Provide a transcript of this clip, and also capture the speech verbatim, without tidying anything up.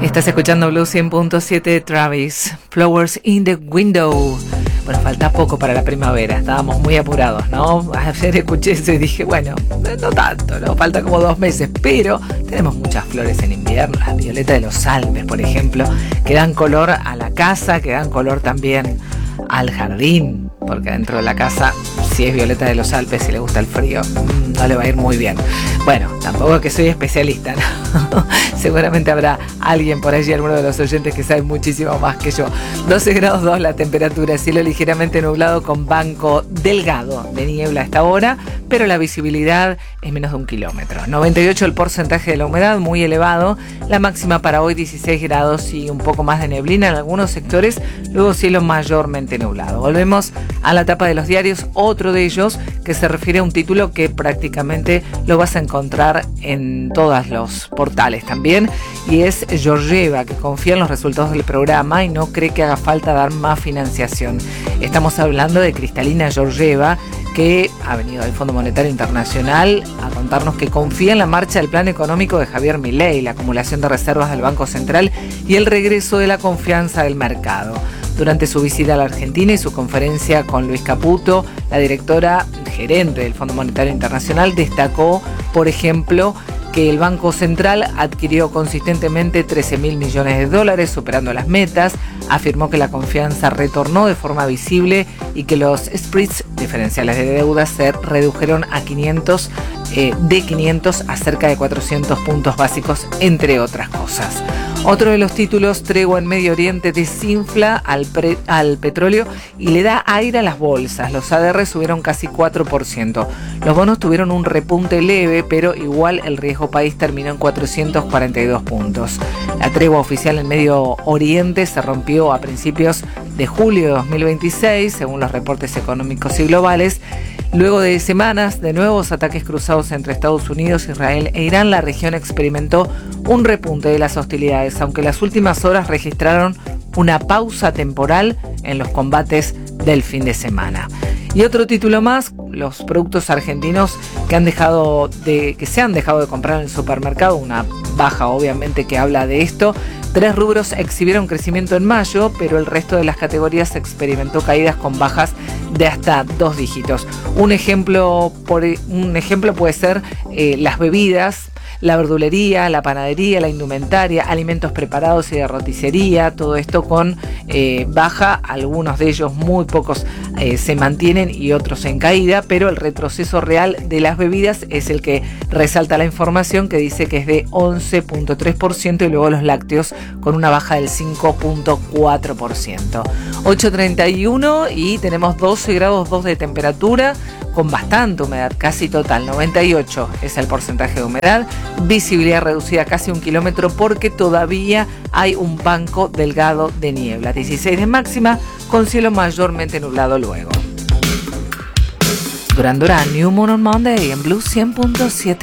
Estás escuchando Blue cien punto siete de Travis, Flowers in the Window. Bueno, falta poco para la primavera, estábamos muy apurados, ¿no? Ayer escuché eso y dije, bueno, no tanto, ¿no? Falta como dos meses, pero tenemos muchas flores en invierno, las violetas de los Alpes, por ejemplo, que dan color a la casa, que dan color también al jardín, porque dentro de la casa, si es violeta de los Alpes, si le gusta el frío, no le va a ir muy bien. Bueno, tampoco que soy especialista, ¿no? Seguramente habrá alguien por allí, alguno de los oyentes que sabe muchísimo más que yo. doce grados dos la temperatura, cielo ligeramente nublado con banco delgado de niebla a esta hora, pero la visibilidad es menos de un kilómetro. noventa y ocho el porcentaje de la humedad, muy elevado. La máxima para hoy dieciséis grados y un poco más de neblina en algunos sectores, luego cielo mayormente nublado. Volvemos a la tapa de los diarios, otro de ellos que se refiere a un título que prácticamente lo vas a encontrar en todos los portales también, y es Georgieva, que confía en los resultados del programa y no cree que haga falta dar más financiación. Estamos hablando de Cristalina Georgieva, que ha venido al Fondo Monetario Internacional a contarnos que confía en la marcha del plan económico de Javier Milei, la acumulación de reservas del Banco Central y el regreso de la confianza del mercado. Durante su visita a la Argentina y su conferencia con Luis Caputo, la directora gerente del Fondo Monetario Internacional destacó, por ejemplo, que el Banco Central adquirió consistentemente trece mil millones de dólares, superando las metas. Afirmó que la confianza retornó de forma visible y que los spreads diferenciales de deuda se redujeron a quinientos, eh, de quinientos a cerca de cuatrocientos puntos básicos, entre otras cosas. Otro de los títulos, tregua en Medio Oriente, desinfla al, pre, al petróleo y le da aire a las bolsas. Los A D R subieron casi cuatro por ciento. Los bonos tuvieron un repunte leve, pero igual el riesgo país terminó en cuatrocientos cuarenta y dos puntos. La tregua oficial en Medio Oriente se rompió a principios de julio de dos mil veintiséis, según los reportes económicos y globales. Luego de semanas de nuevos ataques cruzados entre Estados Unidos, Israel e Irán, la región experimentó un repunte de las hostilidades, aunque las últimas horas registraron una pausa temporal en los combates del fin de semana. Y otro título más, los productos argentinos que han dejado de, que se han dejado de comprar en el supermercado, una baja obviamente que habla de esto. Tres rubros exhibieron crecimiento en mayo, pero el resto de las categorías experimentó caídas con bajas de hasta dos dígitos. Un ejemplo, por, un ejemplo puede ser eh, las bebidas, la verdulería, la panadería, la indumentaria, alimentos preparados y de roticería, todo esto con eh, baja, algunos de ellos, muy pocos, eh, se mantienen y otros en caída, pero el retroceso real de las bebidas es el que resalta la información, que dice que es de once punto tres por ciento, y luego los lácteos con una baja del cinco punto cuatro por ciento. ocho treinta y uno y tenemos doce grados dos de temperatura, con bastante humedad, casi total, noventa y ocho es el porcentaje de humedad, visibilidad reducida a casi un kilómetro porque todavía hay un banco delgado de niebla, dieciséis de máxima con cielo mayormente nublado luego. Duran Duran, New Moon on Monday en Blue cien punto siete.